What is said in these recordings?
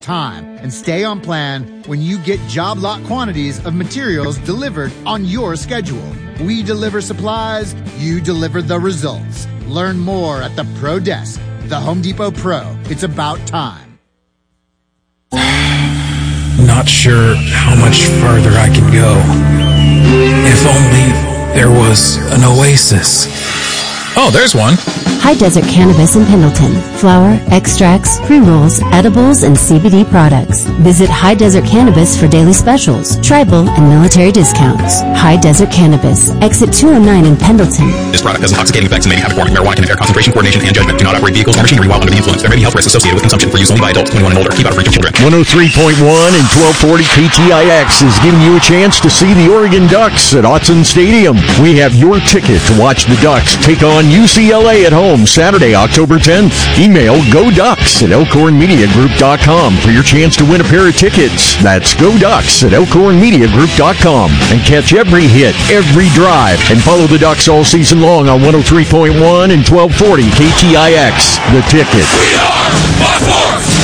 time and stay on plan when you get job lot quantities of materials delivered on your schedule. We deliver supplies, you deliver the results. Learn more at the Pro Desk, the Home Depot Pro. It's about time. Not sure how much farther I can go. If only there was an oasis. Oh, there's one. High Desert Cannabis in Pendleton. Flower, extracts, pre-rolls, edibles, and CBD products. Visit High Desert Cannabis for daily specials, tribal, and military discounts. High Desert Cannabis. Exit 209 in Pendleton. This product has intoxicating effects and may be habit forming. Marijuana can impair concentration, coordination, and judgment. Do not operate vehicles or machinery while under the influence. There may be health risks associated with consumption for use only by adults 21 and older. Keep out of reach of children. 103.1 and 1240 KTIX is giving you a chance to see the Oregon Ducks at Autzen Stadium. We have your ticket to watch the Ducks take on UCLA at home Saturday, October 10th. Email goducks@elkhornmediagroup.com for your chance to win a pair of tickets. That's goducks@elkhornmediagroup.com. And catch every hit, every drive, and follow the Ducks all season long on 103.1 and 1240 KTIX. The Ticket. We are Buckhorns!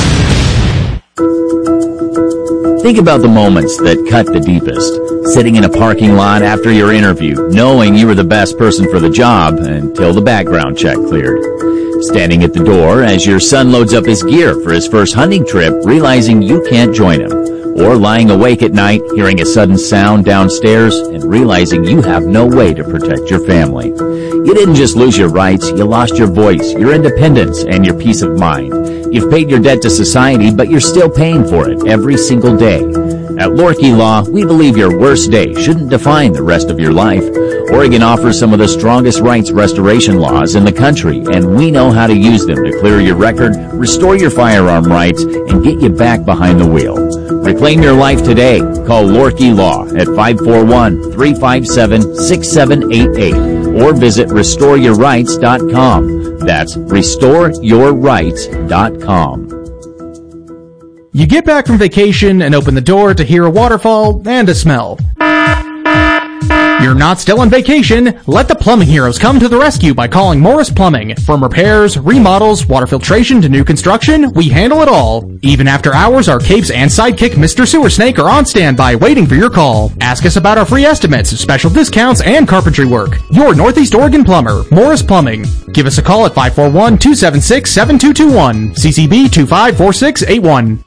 Think about the moments that cut the deepest. Sitting in a parking lot after your interview, knowing you were the best person for the job until the background check cleared. Standing at the door as your son loads up his gear for his first hunting trip, realizing you can't join him. Or lying awake at night, hearing a sudden sound downstairs and realizing you have no way to protect your family. You didn't just lose your rights, you lost your voice, your independence, and your peace of mind. You've paid your debt to society, but you're still paying for it every single day. At Lorkey Law, we believe your worst day shouldn't define the rest of your life. Oregon offers some of the strongest rights restoration laws in the country, and we know how to use them to clear your record, restore your firearm rights, and get you back behind the wheel. Reclaim your life today. Call Lorkey Law at 541-357-6788 or visit restoreyourrights.com. That's restoreyourrights.com. You get back from vacation and open the door to hear a waterfall and a smell. You're not still on vacation. Let the plumbing heroes come to the rescue by calling Morris Plumbing. From repairs, remodels, water filtration to new construction, we handle it all. Even after hours, our capes and sidekick Mr. Sewer Snake are on standby waiting for your call. Ask us about our free estimates, special discounts, and carpentry work. Your Northeast Oregon plumber, Morris Plumbing. Give us a call at 541-276-7221. CCB 254681.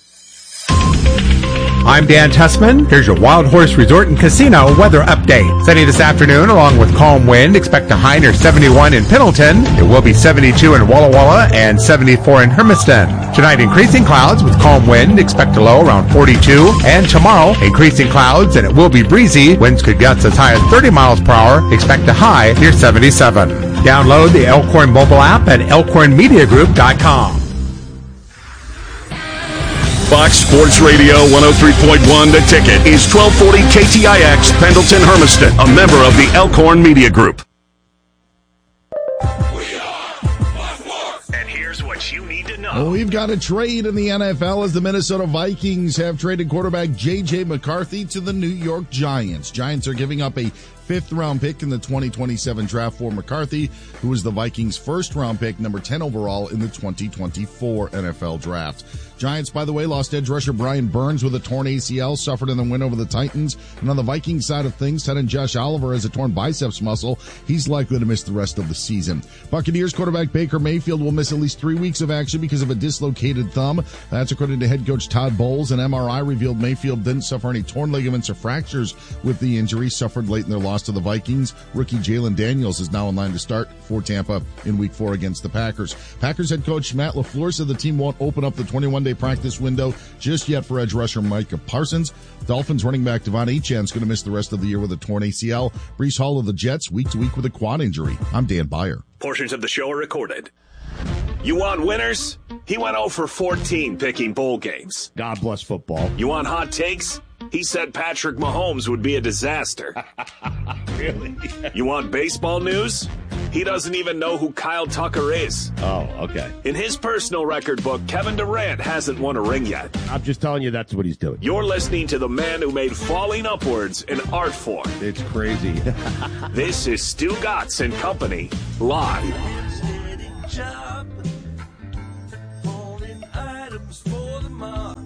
I'm Dan Tussman. Here's your Wild Horse Resort and Casino weather update. Sunny this afternoon along with calm wind. Expect a high near 71 in Pendleton. It will be 72 in Walla Walla and 74 in Hermiston. Tonight, increasing clouds with calm wind. Expect a low around 42. And tomorrow, increasing clouds and it will be breezy. Winds could gust as high as 30 miles per hour. Expect a high near 77. Download the Elkhorn mobile app at elkhornmediagroup.com. Fox Sports Radio 103.1 The Ticket is 1240 KTIX Pendleton Hermiston, a member of the Elkhorn Media Group. And here's what you need to know. Well, we've got a trade in the NFL as the Minnesota Vikings have traded quarterback J.J. McCarthy to the New York Giants. Giants are giving up a fifth-round pick in the 2027 draft for McCarthy, who is the Vikings' first-round pick, number 10 overall in the 2024 NFL draft. Giants, by the way, lost edge rusher Brian Burns with a torn ACL, suffered in the win over the Titans. And on the Vikings side of things, tight end Josh Oliver has a torn biceps muscle. He's likely to miss the rest of the season. Buccaneers quarterback Baker Mayfield will miss at least 3 weeks of action because of a dislocated thumb. That's according to head coach Todd Bowles. An MRI revealed Mayfield didn't suffer any torn ligaments or fractures with the injury suffered late in their loss to the Vikings. Rookie Jalen Daniels is now in line to start for Tampa in Week 4 against the Packers. Packers head coach Matt LaFleur said the team won't open up the 21-day practice window just yet for edge rusher Micah Parsons. Dolphins running back Devon Achane is going to miss the rest of the year with a torn ACL. Breece Hall of the Jets week to week with a quad injury. I'm Dan Beyer. Portions of the show are recorded. You want winners? He went 0 for 14 picking bowl games. God bless football. You want hot takes? He said Patrick Mahomes would be a disaster. Really? You want baseball news? He doesn't even know who Kyle Tucker is. Oh, okay. In his personal record book, Kevin Durant hasn't won a ring yet. I'm just telling you that's what he's doing. You're listening to the man who made falling upwards an art form. It's crazy. This is Stu Gatz and Company, live. Job, holding items for the mob.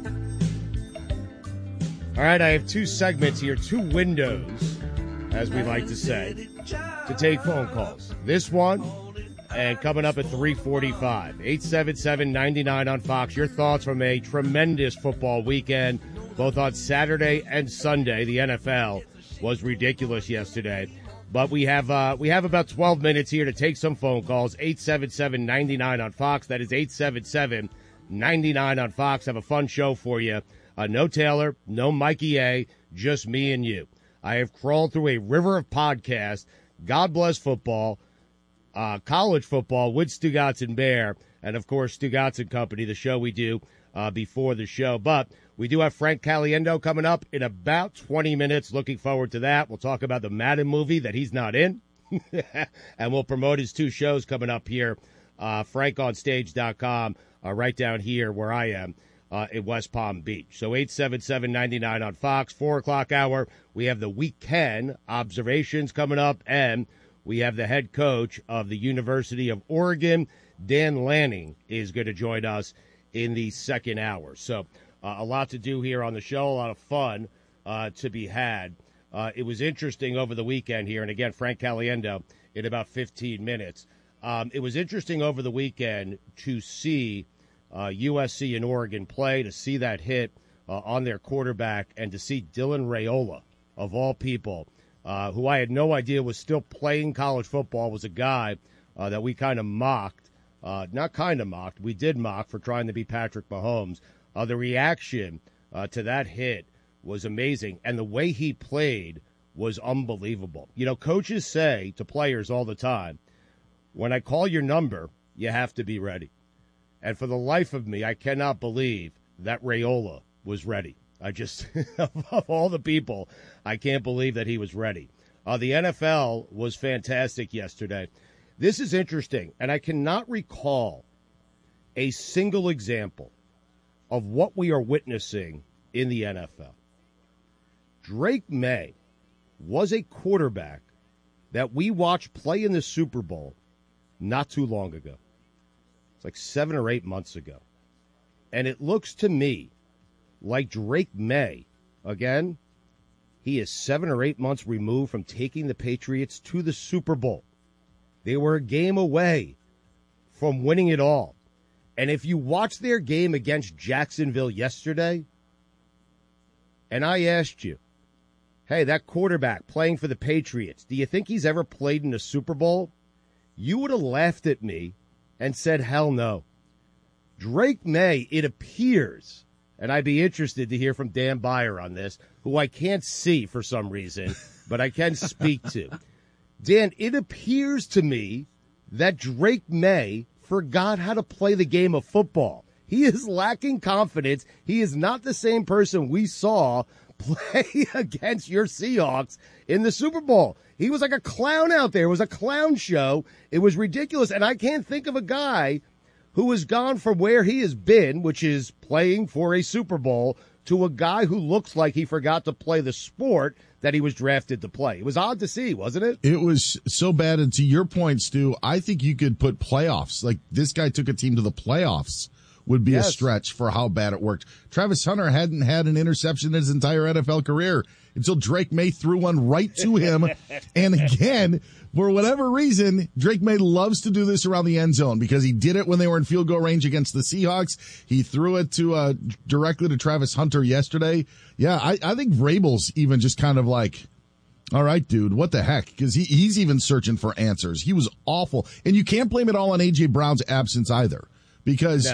All right, I have two segments here, two windows, as we like to say, to take phone calls. This one, and coming up at 3:45, 877-99 on Fox. Your thoughts from a tremendous football weekend, both on Saturday and Sunday. The NFL was ridiculous yesterday. But we have about 12 minutes here to take some phone calls. 877-99 on Fox. That is 877-99 on Fox. Have a fun show for you. No Taylor, no Mikey A, just me and you. I have crawled through a river of podcasts. God bless football, college football with Stugotz and Bear, and, of course, Stugotz and Company, the show we do before the show. But we do have Frank Caliendo coming up in about 20 minutes. Looking forward to that. We'll talk about the Madden movie that he's not in, and we'll promote his two shows coming up here, frankonstage.com, right down here where I am. In West Palm Beach. So 877-99 on Fox, 4 o'clock hour. We have the weekend observations coming up, and we have the head coach of the University of Oregon, Dan Lanning, is going to join us in the second hour. So a lot to do here on the show, a lot of fun to be had. It was interesting over the weekend here, and again, Frank Caliendo in about 15 minutes. It was interesting over the weekend to see USC and Oregon play, to see that hit on their quarterback, and to see Dylan Raiola, of all people, who I had no idea was still playing college football, was a guy that we kind of mocked. Not kind of mocked. We did mock for trying to be Patrick Mahomes. The reaction to that hit was amazing, and the way he played was unbelievable. You know, coaches say to players all the time, when I call your number, you have to be ready. And for the life of me, I cannot believe that Raiola was ready. I just, of all the people, I can't believe that he was ready. The NFL was fantastic yesterday. This is interesting, and I cannot recall a single example of what we are witnessing in the NFL. Drake May was a quarterback that we watched play in the Super Bowl not too long ago. It's like 7 or 8 months ago. And it looks to me like Drake May, again, he is 7 or 8 months removed from taking the Patriots to the Super Bowl. They were a game away from winning it all. And if you watch their game against Jacksonville yesterday, and I asked you, hey, that quarterback playing for the Patriots, do you think he's ever played in a Super Bowl? You would have laughed at me and said, hell no. Drake May, it appears, and I'd be interested to hear from Dan Beyer on this, who I can't see for some reason, but I can speak to. Dan, it appears to me that Drake May forgot how to play the game of football. He is lacking confidence. He is not the same person we saw play against your Seahawks in the Super Bowl. He was like a clown out there. It was a clown show. It was ridiculous. And I can't think of a guy who has gone from where he has been, which is playing for a Super Bowl, to a guy who looks like he forgot to play the sport that he was drafted to play. It was odd to see, wasn't it? It was so bad. And to your point, Stu, I think you could put playoffs. Like, this guy took a team to the playoffs would be a stretch for how bad it worked. Travis Hunter hadn't had an interception in his entire NFL career until Drake May threw one right to him. And again, for whatever reason, Drake May loves to do this around the end zone because he did it when they were in field goal range against the Seahawks. He threw it to directly to Travis Hunter yesterday. Yeah, I think Vrabel's even just kind of like, all right, dude, what the heck? Because he's even searching for answers. He was awful. And you can't blame it all on A.J. Brown's absence either. Because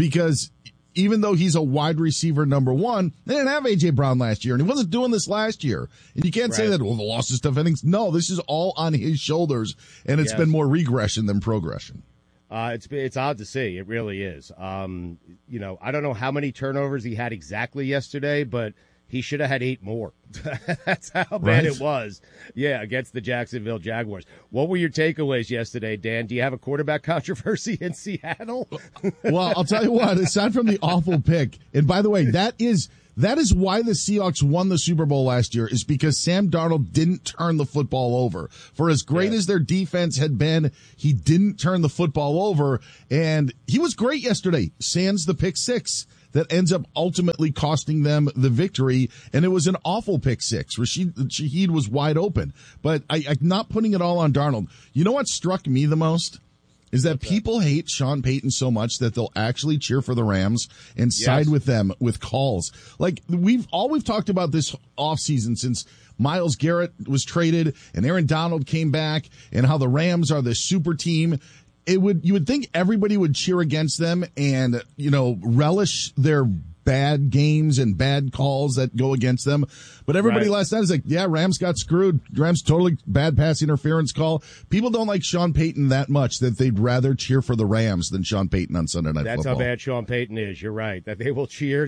even though he's a wide receiver number one, they didn't have A.J. Brown last year, and he wasn't doing this last year. And you can't say that, well, the loss is tough innings. No, this is all on his shoulders, and it's been more regression than progression. It's odd to see. It really is. You know, I don't know how many turnovers he had exactly yesterday, but he should have had 8 more. That's how bad it was. Yeah, against the Jacksonville Jaguars. What were your takeaways yesterday, Dan? Do you have a quarterback controversy in Seattle? Well, I'll tell you what, aside from the awful pick, and by the way, that is why the Seahawks won the Super Bowl last year, is because Sam Darnold didn't turn the football over. For as great as their defense had been, he didn't turn the football over, and he was great yesterday, sans the pick six. that ends up ultimately costing them the victory. And it was an awful pick six. Shaheed was wide open, but I'm not putting it all on Darnold. You know what struck me the most? Is that people hate Sean Payton so much that they'll actually cheer for the Rams and side with them with calls. Like we've talked about this offseason since Myles Garrett was traded and Aaron Donald came back and how the Rams are the super team. You would think everybody would cheer against them and, relish their bad games and bad calls that go against them. But everybody last night is like, yeah, Rams got screwed. Rams totally bad pass interference call. People don't like Sean Payton that much that they'd rather cheer for the Rams than Sean Payton on Sunday Night Football. That's how bad Sean Payton is. You're right. That they will cheer.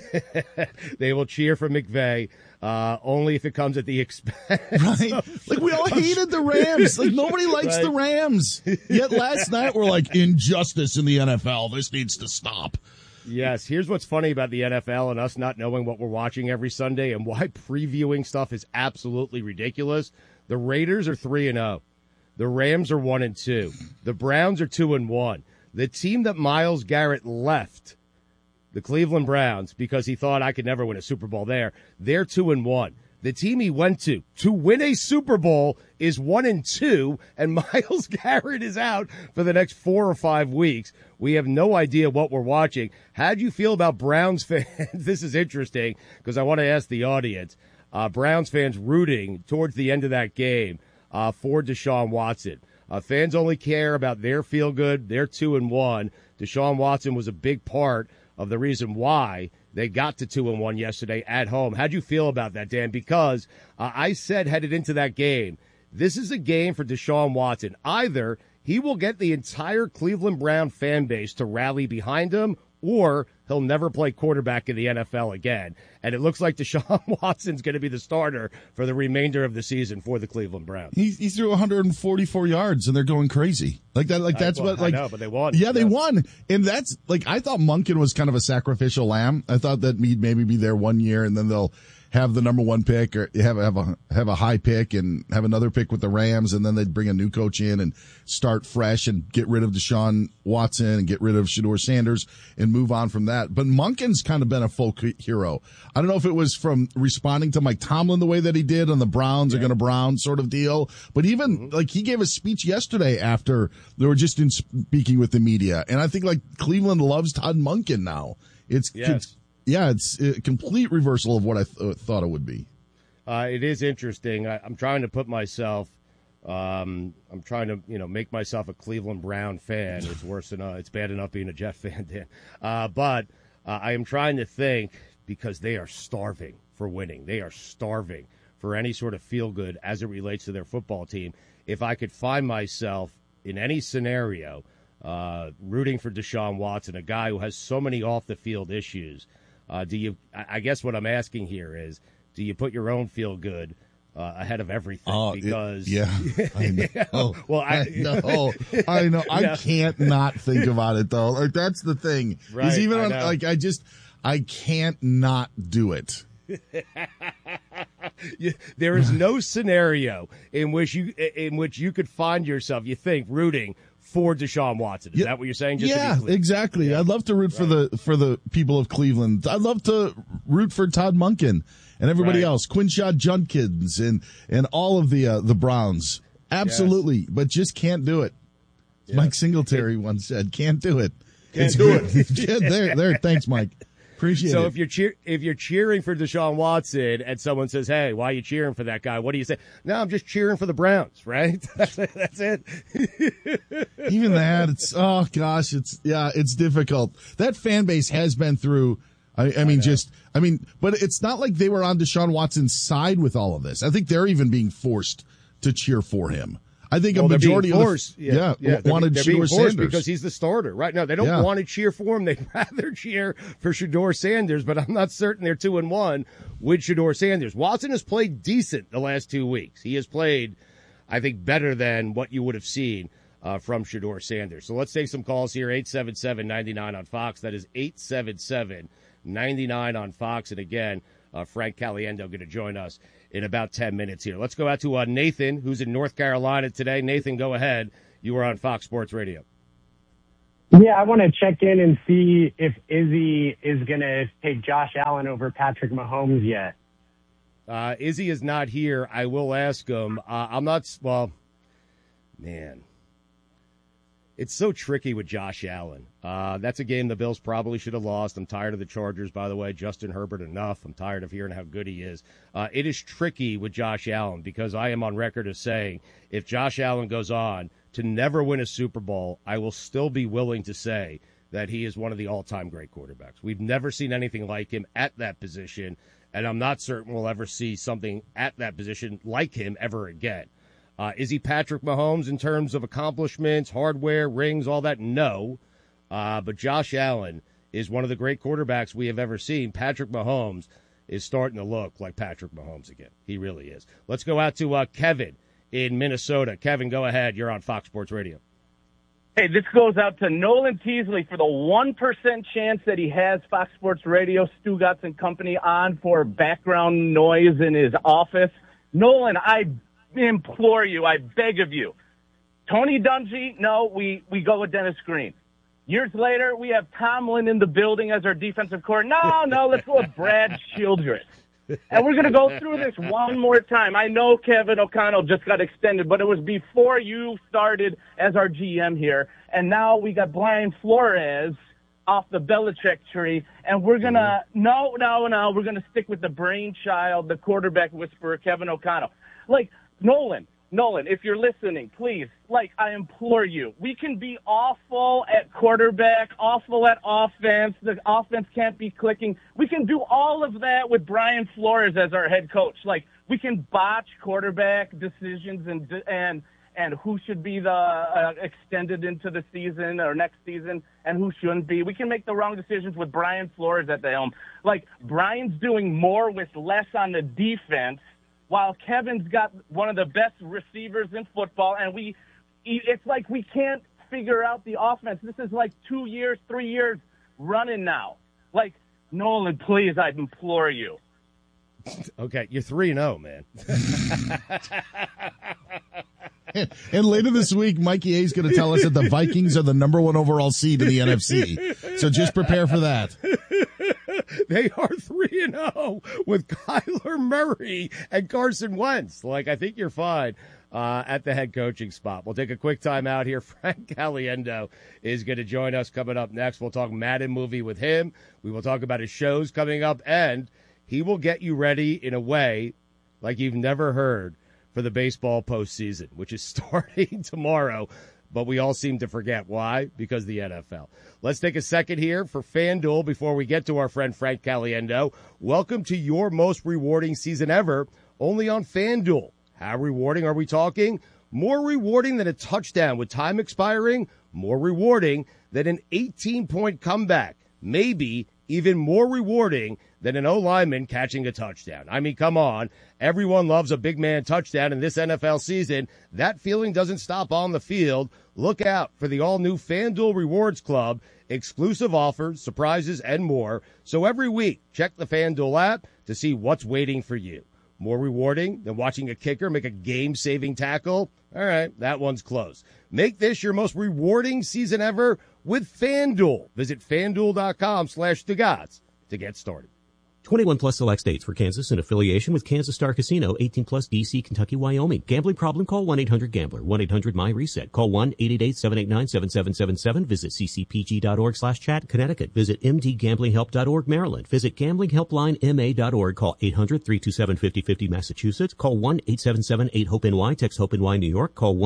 They will cheer for McVay. Only if it comes at the expense. Right. Like we all hated the Rams. Like nobody likes the Rams. Yet last night we're like, injustice in the NFL. This needs to stop. Yes, here's what's funny about the NFL and us not knowing what we're watching every Sunday and why previewing stuff is absolutely ridiculous. The Raiders are 3-0. The Rams are 1-2. The Browns are 2-1. The team that Myles Garrett left, the Cleveland Browns, because he thought I could never win a Super Bowl there, they're 2-1. The team he went to win a Super Bowl is 1-2, and Myles Garrett is out for the next 4 or 5 weeks. We have no idea what we're watching. How'd you feel about Browns fans? This is interesting because I want to ask the audience. Browns fans rooting towards the end of that game for Deshaun Watson. Fans only care about their feel good. They're 2-1. Deshaun Watson was a big part of the reason why they got to 2-1 yesterday at home. How'd you feel about that, Dan? Because I said headed into that game, this is a game for Deshaun Watson. Either he will get the entire Cleveland Brown fan base to rally behind him, or he'll never play quarterback in the NFL again. And it looks like Deshaun Watson's going to be the starter for the remainder of the season for the Cleveland Browns. He threw 144 yards, and they're going crazy. Like that. Like that's what. Like I know, but they won. Yeah, they won, and that's like I thought Monken was kind of a sacrificial lamb. I thought that he'd maybe be there 1 year, and then they'll have the number one pick or have a high pick and have another pick with the Rams, and then they'd bring a new coach in and start fresh and get rid of Deshaun Watson and get rid of Shedeur Sanders and move on from that. But Monken's kind of been a folk hero. I don't know if it was from responding to Mike Tomlin the way that he did on the Browns are going to Brown sort of deal, but even like he gave a speech yesterday after they were just in speaking with the media, and I think like Cleveland loves Todd Monken now. It's a complete reversal of what I thought it would be. It is interesting. I'm trying to put myself. I'm trying to, make myself a Cleveland Brown fan. It's worse than it's bad enough being a Jet fan, Dan. But I am trying to think because they are starving for winning. They are starving for any sort of feel good as it relates to their football team. If I could find myself in any scenario rooting for Deshaun Watson, a guy who has so many off the field issues. I guess what I'm asking here is, do you put your own feel good ahead of everything? Because I know. Well, I know. I can't not think about it though. Like that's the thing. Right. Is even I can't not do it. There is no scenario in which you could find yourself, you think, rooting for Deshaun Watson. Is that what you're saying? Just exactly. Yeah. I'd love to root for the people of Cleveland. I'd love to root for Todd Monken and everybody else, Quinshad Judkins and all of the Browns. Absolutely, but just can't do it. Yeah. Mike Singletary once said, "Can't do it." Can't do it. There. Thanks, Mike. Appreciate it. So if you're cheering for Deshaun Watson and someone says, "Hey, why are you cheering for that guy?" What do you say? No, I'm just cheering for the Browns, right? That's it. Even that, it's difficult. That fan base has been through. But it's not like they were on Deshaun Watson's side with all of this. I think they're even being forced to cheer for him. I think a majority of wanted Shedeur Sanders because he's the starter right now. They don't want to cheer for him; they'd rather cheer for Shedeur Sanders. But I'm not certain they're 2-1 with Shedeur Sanders. Watson has played decent the last 2 weeks. He has played, I think, better than what you would have seen from Shedeur Sanders. So let's take some calls here. 877-99 on Fox. That is 877-99 on Fox. And again, Frank Caliendo going to join us in about 10 minutes here. Let's go out to Nathan, who's in North Carolina today. Nathan, go ahead. You are on Fox Sports Radio. Yeah, I want to check in and see if Izzy is going to take Josh Allen over Patrick Mahomes yet. Izzy is not here. I will ask him. Man. It's so tricky with Josh Allen. That's a game the Bills probably should have lost. I'm tired of the Chargers, by the way. Justin Herbert enough. I'm tired of hearing how good he is. It is tricky with Josh Allen because I am on record as saying if Josh Allen goes on to never win a Super Bowl, I will still be willing to say that he is one of the all-time great quarterbacks. We've never seen anything like him at that position, and I'm not certain we'll ever see something at that position like him ever again. Is he Patrick Mahomes in terms of accomplishments, hardware, rings, all that? No. But Josh Allen is one of the great quarterbacks we have ever seen. Patrick Mahomes is starting to look like Patrick Mahomes again. He really is. Let's go out to Kevin in Minnesota. Kevin, go ahead. You're on Fox Sports Radio. Hey, this goes out to Nolan Teasley for the 1% chance that he has Fox Sports Radio, Stugotz and Company on for background noise in his office. Nolan, I implore you, I beg of you. Tony Dungy, no, we go with Dennis Green. Years later, we have Tomlin in the building as our defensive coordinator. No, let's go with Brad Childress. And we're going to go through this one more time. I know Kevin O'Connell just got extended, but it was before you started as our GM here. And now we got Brian Flores off the Belichick tree, and we're going to, we're going to stick with the brainchild, the quarterback whisperer, Kevin O'Connell. Like, Nolan, if you're listening, please, I implore you, we can be awful at quarterback, awful at offense. The offense can't be clicking. We can do all of that with Brian Flores as our head coach. We can botch quarterback decisions and who should be extended into the season or next season and who shouldn't be. We can make the wrong decisions with Brian Flores at the helm. Brian's doing more with less on the defense, while Kevin's got one of the best receivers in football, and it's like we can't figure out the offense. This is 2 years, 3 years running now. Nolan, please, I implore you. Okay, you're 3-0, man. And later this week, Mikey A is going to tell us that the Vikings are the number 1 overall seed in the NFC. So just prepare for that. They are 3-0 with Kyler Murray and Carson Wentz. I think you're fine at the head coaching spot. We'll take a quick time out here. Frank Caliendo is going to join us coming up next. We'll talk Madden movie with him. We will talk about his shows coming up, and he will get you ready in a way like you've never heard for the baseball postseason, which is starting tomorrow. But we all seem to forget. Why? Because of the NFL. Let's take a second here for FanDuel before we get to our friend Frank Caliendo. Welcome to your most rewarding season ever, only on FanDuel. How rewarding are we talking? More rewarding than a touchdown with time expiring, more rewarding than an 18-point comeback, maybe even more rewarding than an O-lineman catching a touchdown. I mean, come on. Everyone loves a big man touchdown in this NFL season. That feeling doesn't stop on the field. Look out for the all-new FanDuel Rewards Club, exclusive offers, surprises, and more. So every week, check the FanDuel app to see what's waiting for you. More rewarding than watching a kicker make a game-saving tackle? All right, that one's close. Make this your most rewarding season ever with FanDuel. Visit FanDuel.com/Stugotz to get started. 21 plus select states. For Kansas in affiliation with Kansas Star Casino. 18 plus DC, Kentucky, Wyoming. Gambling problem? Call 1-800-GAMBLER. 1-800-MY-RESET. Call 1-888-789-7777. Visit ccpg.org/chat. Connecticut. Visit mdgamblinghelp.org. Maryland. Visit gamblinghelplinema.org. Call 800-327-5050. Massachusetts. Call 1-877-8-HOPE-NY. Text HOPE-NY New York. Call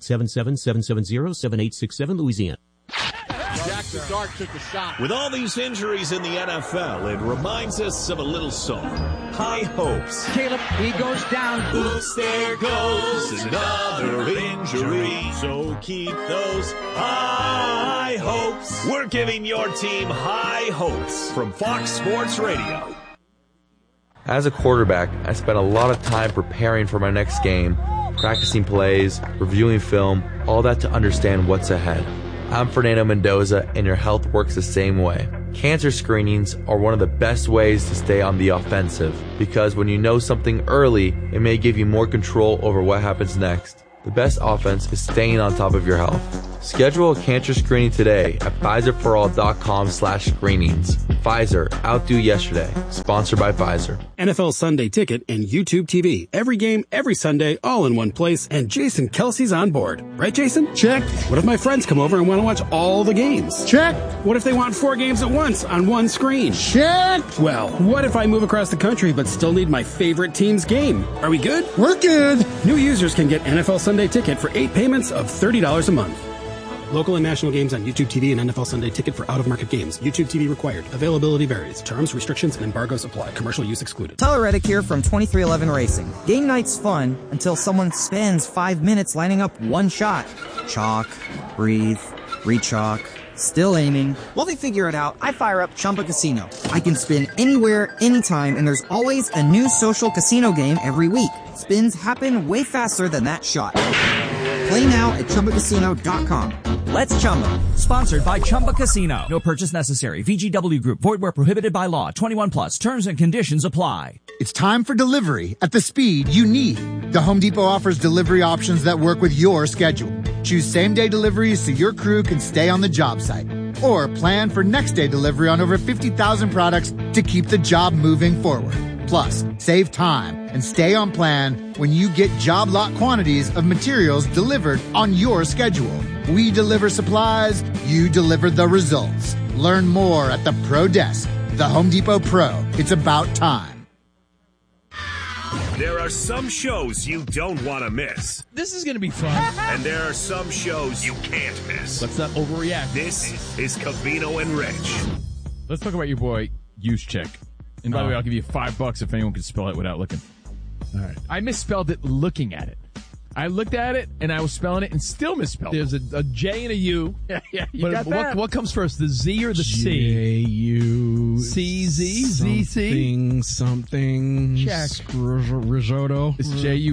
1-877-770-7867 Louisiana. Jack the Dart took a shot. With all these injuries in the NFL, it reminds us of a little song. High hopes. Caleb, he goes down. Oops, there goes another injury. So keep those high hopes. We're giving your team high hopes from Fox Sports Radio. As a quarterback, I spent a lot of time preparing for my next game, practicing plays, reviewing film, all that to understand what's ahead. I'm Fernando Mendoza, and your health works the same way. Cancer screenings are one of the best ways to stay on the offensive, because when you know something early, it may give you more control over what happens next. The best offense is staying on top of your health. Schedule a cancer screening today at PfizerForAll.com/screenings. Pfizer, outdo yesterday. Sponsored by Pfizer. NFL Sunday Ticket and YouTube TV. Every game, every Sunday, all in one place, and Jason Kelsey's on board. Right, Jason? Check. What if my friends come over and want to watch all the games? Check. What if they want 4 games at once on one screen? Check. Well, what if I move across the country but still need my favorite team's game? Are we good? We're good. New users can get NFL Sunday Ticket for 8 payments of $30 a month. Local and national games on YouTube TV and NFL Sunday Ticket for out-of-market games. YouTube TV required. Availability varies. Terms, restrictions, and embargoes apply. Commercial use excluded. Tyler Reddick here from 2311 Racing. Game night's fun until someone spends 5 minutes lining up one shot. Chalk, breathe, re-chalk, still aiming. While they figure it out, I fire up Chumba Casino. I can spin anywhere, anytime, and there's always a new social casino game every week. Spins happen way faster than that shot. Play now at ChumbaCasino.com. Let's Chumba. Sponsored by Chumba Casino. No purchase necessary. VGW Group. Void where prohibited by law. 21 plus. Terms and conditions apply. It's time for delivery at the speed you need. The Home Depot offers delivery options that work with your schedule. Choose same-day deliveries so your crew can stay on the job site. Or plan for next-day delivery on over 50,000 products to keep the job moving forward. Plus, save time and stay on plan when you get job lot quantities of materials delivered on your schedule. We deliver supplies, you deliver the results. Learn more at the Pro Desk. The Home Depot Pro. It's about time. There are some shows you don't want to miss. This is going to be fun. And there are some shows you can't miss. Let's not overreact. This is Covino and Rich. Let's talk about your boy, Juszczyk. And by the way, I'll give you $5 if anyone can spell it without looking. All right. I misspelled it looking at it. I looked at it, and I was spelling it and still misspelled it. There's a J and a U. Yeah, you got that. What comes first, the Z or the C? J-U. C-Z? Something. Check. Risotto. It's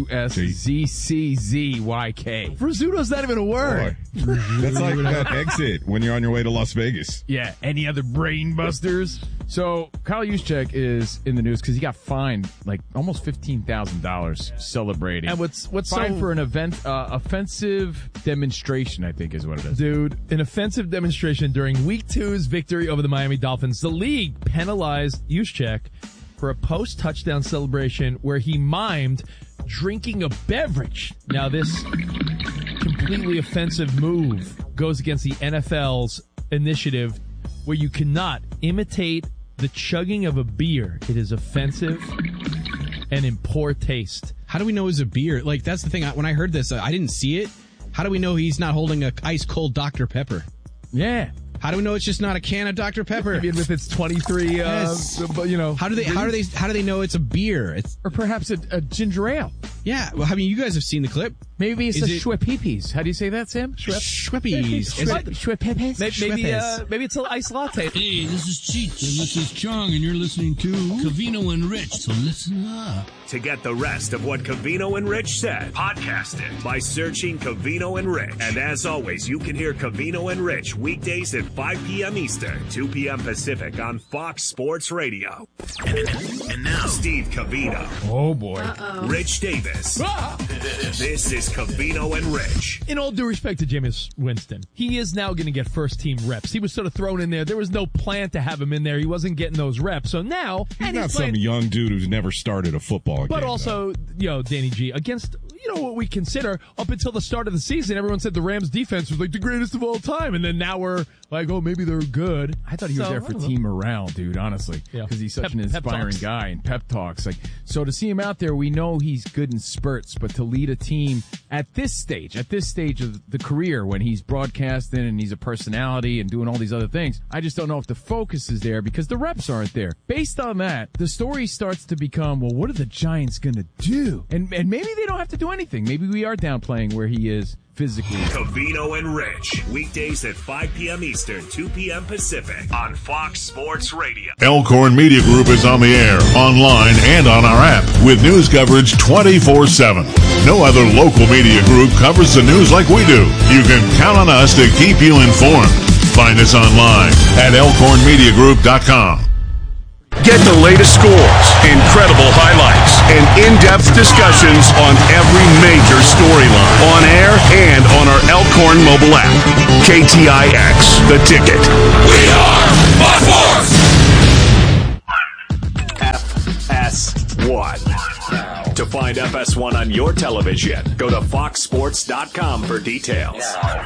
Juszczyk. Risotto's not even a word. That's like that exit when you're on your way to Las Vegas. Yeah, any other brain busters? So, Kyle Juszczyk is in the news because he got fined like almost $15,000 celebrating. And what's fined so... for an offensive demonstration, I think is what it is. Dude, an offensive demonstration during Week 2's victory over the Miami Dolphins. The league penalized Juszczyk for a post-touchdown celebration where he mimed drinking a beverage. Now, this completely offensive move goes against the NFL's initiative where you cannot imitate the chugging of a beer. It is offensive and in poor taste. How do we know it's a beer? Like, that's the thing. When I heard this, I didn't see it. How do we know he's not holding a ice cold Dr. Pepper? Yeah. How do we know it's just not a can of Dr. Pepper? I mean, with its 23, yes. How do they know it's a beer? Or perhaps a ginger ale. Yeah. Well, I mean, you guys have seen the clip. Maybe it's Schweppes. How do you say that, Sam? Schweppes. Schweppes. Maybe it's an iced latte. Hey, this is Cheech and this is Chong, and you're listening to Covino and Rich. So listen up. To get the rest of what Covino and Rich said, podcast it by searching Covino and Rich. And as always, you can hear Covino and Rich weekdays at 5 p.m. Eastern, 2 p.m. Pacific on Fox Sports Radio. And now, Steve Covino. Oh, boy. Rich Davis. This is Covino and Rich. In all due respect to Jameis Winston, he is now going to get first-team reps. He was sort of thrown in there. There was no plan to have him in there. He wasn't getting those reps. So now... He's not some young dude who's never started a football game. But also, Danny G, against... what we consider up until the start of the season, everyone said the Rams defense was like the greatest of all time. And then now we're like, oh, maybe they're good. I thought he was there for team morale, dude, honestly. Because he's such an inspiring guy and pep talks. So to see him out there, we know he's good in spurts, but to lead a team at this stage of the career when he's broadcasting and he's a personality and doing all these other things, I just don't know if the focus is there because the reps aren't there. Based on that, the story starts to become, well, what are the Giants going to do? And maybe they don't have to do anything. Maybe we are downplaying where he is physically. Covino and Rich, weekdays at 5 p.m. Eastern, 2 p.m. Pacific on Fox Sports Radio. Elkhorn Media Group is on the air, online, and on our app with news coverage 24/7. No other local media group covers the news like we do. You can count on us to keep you informed. Find us online at elkhornmediagroup.com. Get the latest scores, incredible highlights, and in-depth discussions on every major storyline. On air and on our Elkhorn mobile app. KTIX, The Ticket. We are Fox Sports! FS1. To find FS1 on your television, go to foxsports.com for details.